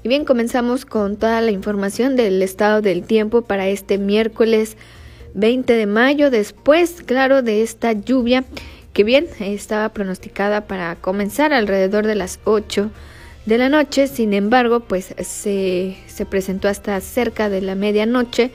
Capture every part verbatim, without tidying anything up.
Y bien, comenzamos con toda la información del estado del tiempo para este miércoles veinte de mayo, después, claro, de esta lluvia que bien estaba pronosticada para comenzar alrededor de las ocho de la noche. Sin embargo, pues se, se presentó hasta cerca de la medianoche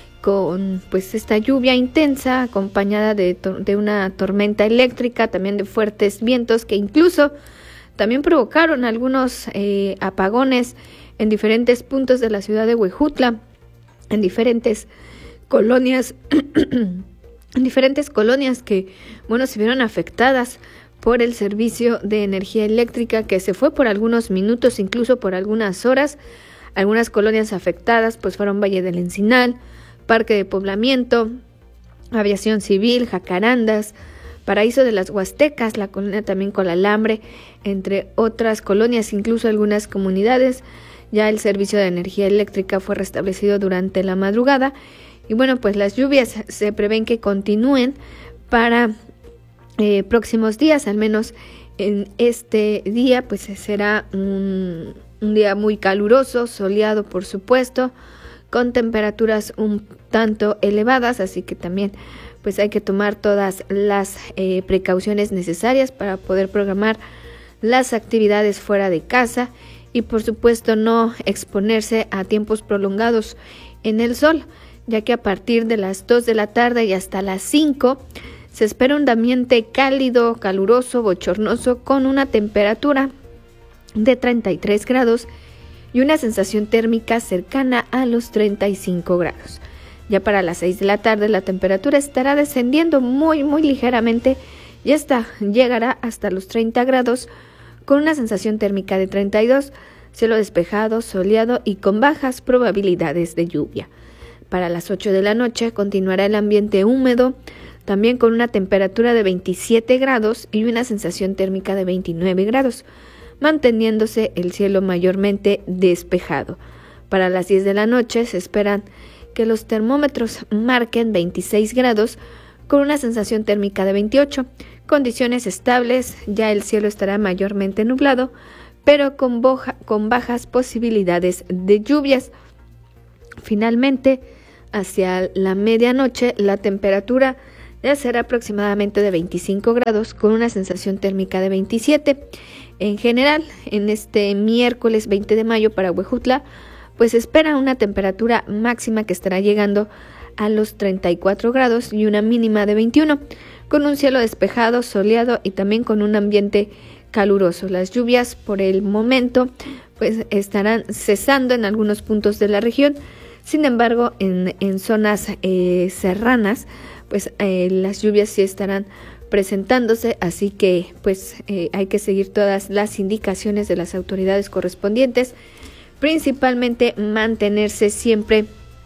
con pues esta lluvia intensa acompañada de, de una tormenta eléctrica, también de fuertes vientos que incluso también provocaron algunos eh, apagones en diferentes puntos de la ciudad de Huejutla, en diferentes colonias, en diferentes colonias que, bueno, se vieron afectadas por el servicio de energía eléctrica que se fue por algunos minutos, incluso por algunas horas. Algunas colonias afectadas pues fueron Valle del Encinal, Parque de Poblamiento, Aviación Civil, Jacarandas, Paraíso de las Huastecas, la colonia también Colalambre, entre otras colonias, incluso algunas comunidades. Ya el servicio de energía eléctrica fue restablecido durante la madrugada y bueno, pues las lluvias se prevén que continúen para eh, próximos días, al menos en este día pues será un, un día muy caluroso, soleado por supuesto, con temperaturas un tanto elevadas, así que también pues hay que tomar todas las eh, precauciones necesarias para poder programar las actividades fuera de casa y por supuesto no exponerse a tiempos prolongados en el sol, ya que a partir de las dos de la tarde y hasta las cinco se espera un ambiente cálido, caluroso, bochornoso con una temperatura de treinta y tres grados y una sensación térmica cercana a los treinta y cinco grados. Ya para las seis de la tarde la temperatura estará descendiendo muy muy ligeramente y esta llegará hasta los treinta grados con una sensación térmica de treinta y dos, cielo despejado, soleado y con bajas probabilidades de lluvia. Para las ocho de la noche continuará el ambiente húmedo, también con una temperatura de veintisiete grados y una sensación térmica de veintinueve grados, manteniéndose el cielo mayormente despejado. Para las diez de la noche se esperan que los termómetros marquen veintiséis grados con una sensación térmica de veintiocho, condiciones estables, ya el cielo estará mayormente nublado, pero con, boja, con bajas posibilidades de lluvias. Finalmente, hacia la medianoche, la temperatura ya será aproximadamente de veinticinco grados con una sensación térmica de veintisiete. En general, en este miércoles veinte de mayo para Huejutla, pues espera una temperatura máxima que estará llegando a los treinta y cuatro grados y una mínima de veintiuno, con un cielo despejado, soleado y también con un ambiente caluroso. Las lluvias por el momento pues estarán cesando en algunos puntos de la región. Sin embargo, en, en zonas eh, serranas, pues eh, las lluvias sí estarán presentándose, así que pues eh, hay que seguir todas las indicaciones de las autoridades correspondientes, principalmente mantenerse siempre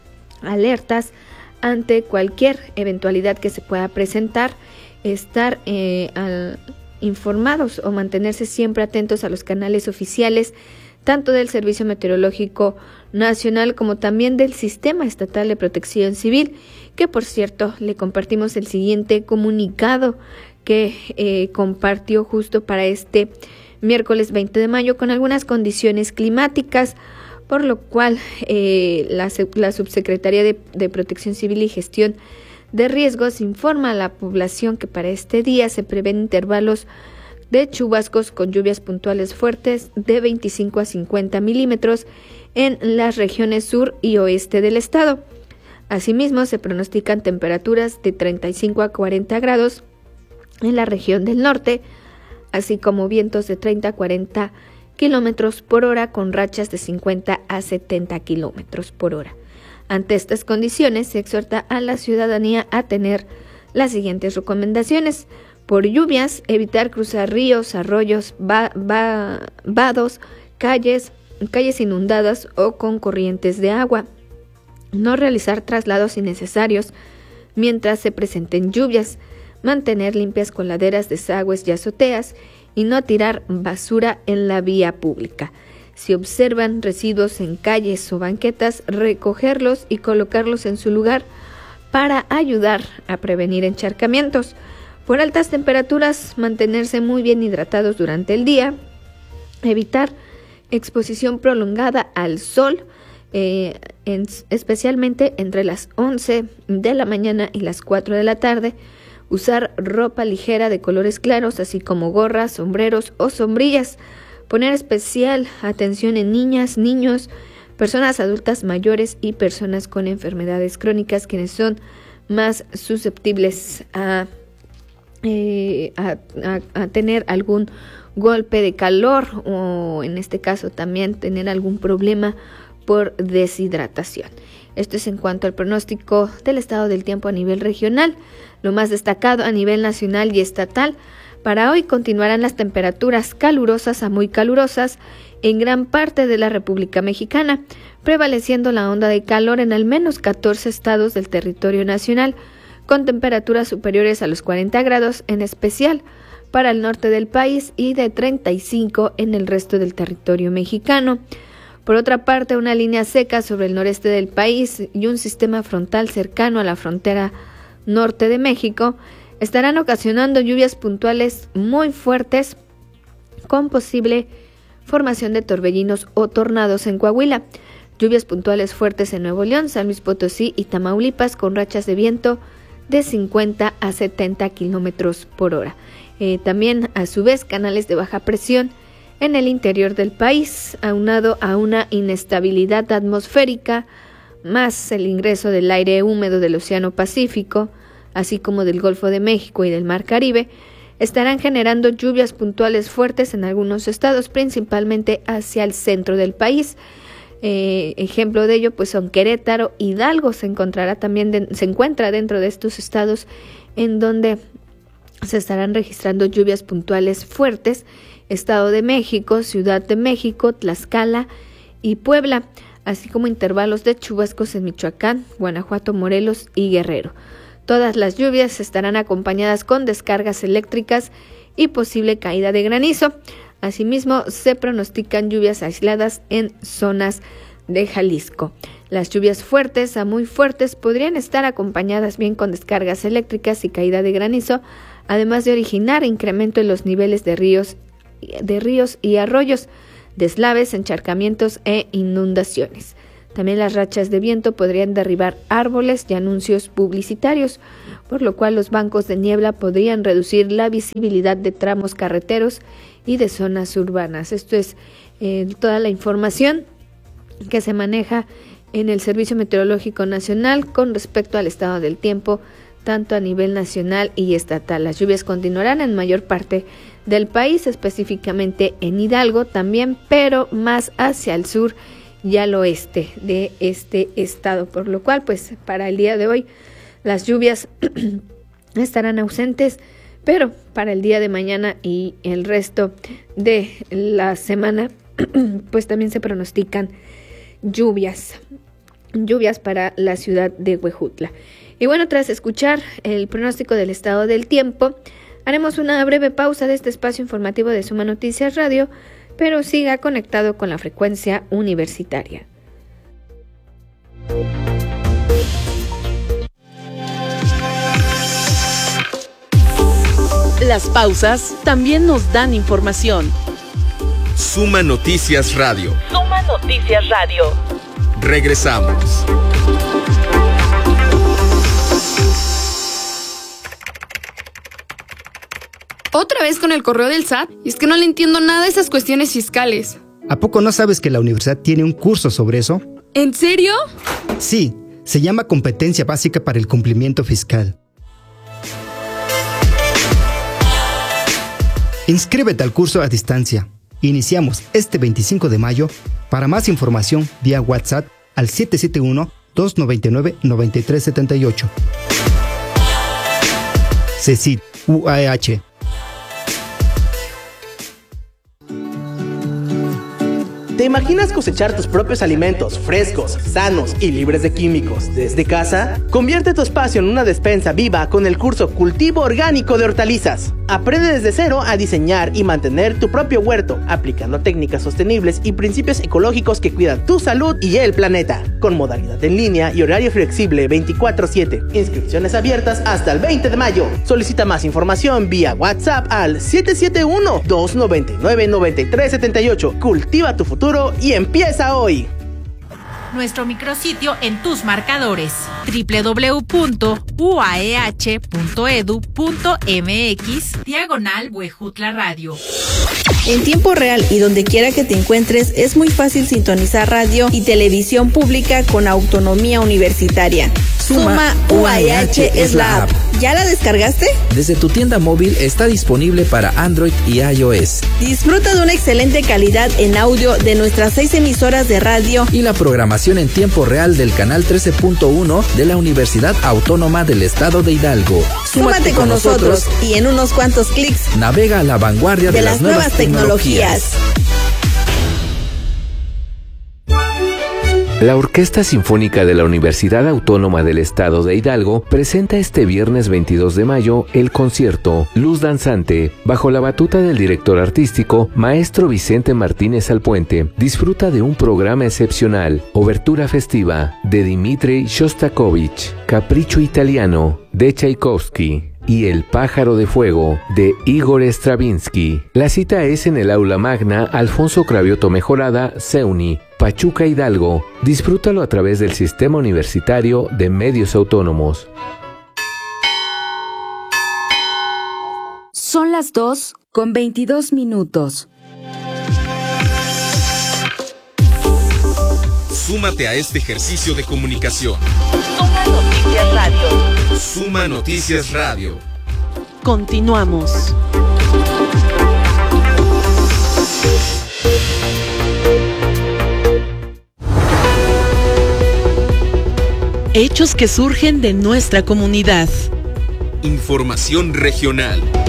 alertas ante cualquier eventualidad que se pueda presentar, estar eh, al, informados o mantenerse siempre atentos a los canales oficiales, tanto del Servicio Meteorológico Nacional como también del Sistema Estatal de Protección Civil, que por cierto le compartimos el siguiente comunicado que eh, compartió justo para este miércoles veinte de mayo con algunas condiciones climáticas, por lo cual eh, la, la Subsecretaría de, de Protección Civil y Gestión de Riesgos informa a la población que para este día se prevén intervalos de chubascos con lluvias puntuales fuertes de veinticinco a cincuenta milímetros en las regiones sur y oeste del estado. Asimismo, se pronostican temperaturas de treinta y cinco a cuarenta grados en la región del norte, así como vientos de treinta a cuarenta kilómetros por hora con rachas de cincuenta a setenta kilómetros por hora. Ante estas condiciones, se exhorta a la ciudadanía a tener las siguientes recomendaciones. Por lluvias, evitar cruzar ríos, arroyos, va, va, vados, calles, calles inundadas o con corrientes de agua. No realizar traslados innecesarios mientras se presenten lluvias. Mantener limpias coladeras, desagües y azoteas y no tirar basura en la vía pública. Si observan residuos en calles o banquetas, recogerlos y colocarlos en su lugar para ayudar a prevenir encharcamientos. Por altas temperaturas, mantenerse muy bien hidratados durante el día, evitar exposición prolongada al sol, eh, en, especialmente entre las once de la mañana y las cuatro de la tarde. Usar ropa ligera de colores claros, así como gorras, sombreros o sombrillas. Poner especial atención en niñas, niños, personas adultas mayores y personas con enfermedades crónicas, quienes son más susceptibles a, eh, a, a, a tener algún golpe de calor o en este caso también tener algún problema por deshidratación. Esto es en cuanto al pronóstico del estado del tiempo a nivel regional. Lo más destacado a nivel nacional y estatal: para hoy continuarán las temperaturas calurosas a muy calurosas en gran parte de la República Mexicana, prevaleciendo la onda de calor en al menos catorce estados del territorio nacional, con temperaturas superiores a los cuarenta grados, en especial para el norte del país, y de treinta y cinco en el resto del territorio mexicano. Por otra parte, una línea seca sobre el noreste del país y un sistema frontal cercano a la frontera norte de México estarán ocasionando lluvias puntuales muy fuertes con posible formación de torbellinos o tornados en Coahuila. Lluvias puntuales fuertes en Nuevo León, San Luis Potosí y Tamaulipas, con rachas de viento de cincuenta a setenta kilómetros por hora. Eh, también, a su vez, canales de baja presión en el interior del país, aunado a una inestabilidad atmosférica, más el ingreso del aire húmedo del Océano Pacífico, así como del Golfo de México y del Mar Caribe, estarán generando lluvias puntuales fuertes en algunos estados, principalmente hacia el centro del país. Eh, ejemplo de ello, pues son Querétaro, Hidalgo se encontrará también de, se encuentra dentro de estos estados en donde se estarán registrando lluvias puntuales fuertes. Estado de México, Ciudad de México, Tlaxcala y Puebla, así como intervalos de chubascos en Michoacán, Guanajuato, Morelos y Guerrero. Todas las lluvias estarán acompañadas con descargas eléctricas y posible caída de granizo. Asimismo, se pronostican lluvias aisladas en zonas de Jalisco. Las lluvias fuertes a muy fuertes podrían estar acompañadas bien con descargas eléctricas y caída de granizo, además de originar incremento en los niveles de ríos de ríos y arroyos, deslaves, encharcamientos e inundaciones. También las rachas de viento podrían derribar árboles y anuncios publicitarios, por lo cual los bancos de niebla podrían reducir la visibilidad de tramos carreteros y de zonas urbanas. Esto es eh, toda la información que se maneja en el Servicio Meteorológico Nacional con respecto al estado del tiempo, tanto a nivel nacional y estatal. Las lluvias continuarán en mayor parte del país, específicamente en Hidalgo también, pero más hacia el sur y al oeste de este estado, por lo cual pues para el día de hoy las lluvias estarán ausentes, pero para el día de mañana y el resto de la semana pues también se pronostican lluvias, lluvias para la ciudad de Huejutla. Y bueno, tras escuchar el pronóstico del estado del tiempo, haremos una breve pausa de este espacio informativo de Suma Noticias Radio, pero siga conectado con la frecuencia universitaria. Las pausas también nos dan información. Suma Noticias Radio. Suma Noticias Radio. Regresamos. Otra vez con el correo del S A T, y es que no le entiendo nada a esas cuestiones fiscales. ¿A poco no sabes que la universidad tiene un curso sobre eso? ¿En serio? Sí, se llama Competencia Básica para el Cumplimiento Fiscal. Inscríbete al curso a distancia. Iniciamos este veinticinco de mayo. Para más información, vía WhatsApp al siete siete uno, dos nueve nueve, nueve tres siete ocho. CECIT U A E H. ¿Te imaginas cosechar tus propios alimentos frescos, sanos y libres de químicos desde casa? Convierte tu espacio en una despensa viva con el curso Cultivo Orgánico de Hortalizas. Aprende desde cero a diseñar y mantener tu propio huerto, aplicando técnicas sostenibles y principios ecológicos que cuidan tu salud y el planeta. Con modalidad en línea y horario flexible veinticuatro siete. Inscripciones abiertas hasta el veinte de mayo. Solicita más información vía WhatsApp al siete siete uno, dos nueve nueve, nueve tres siete ocho. Cultiva tu futuro y empieza hoy. Nuestro micrositio en tus marcadores: doble u doble u doble u punto u a e h punto e d u punto m x diagonal Huejutla Radio. En tiempo real y donde quiera que te encuentres, es muy fácil sintonizar radio y televisión pública con autonomía universitaria. Suma U A E H es la app. ¿Ya la descargaste? Desde tu tienda móvil está disponible para Android y iOS. Disfruta de una excelente calidad en audio de nuestras seis emisoras de radio y la programación en tiempo real del canal trece punto uno de la Universidad Autónoma del Estado de Hidalgo. Súmate, Súmate con, con nosotros, nosotros y en unos cuantos clics navega a la vanguardia de, de las, las nuevas, nuevas tecnologías. tecnologías. La Orquesta Sinfónica de la Universidad Autónoma del Estado de Hidalgo presenta este viernes veintidós de mayo el concierto Luz Danzante, bajo la batuta del director artístico, maestro Vicente Martínez Alpuente. Disfruta de un programa excepcional, obertura festiva de Dmitri Shostakovich, Capricho Italiano de Tchaikovsky y El Pájaro de Fuego de Igor Stravinsky. La cita es en el Aula Magna Alfonso Cravioto Mejorada, CEUNY, Pachuca, Hidalgo. Disfrútalo a través del Sistema Universitario de Medios Autónomos. Son las dos con veintidós minutos. Súmate a este ejercicio de comunicación. Suma Noticias Radio. Suma Noticias Radio. Continuamos. Hechos que surgen de nuestra comunidad. Información regional.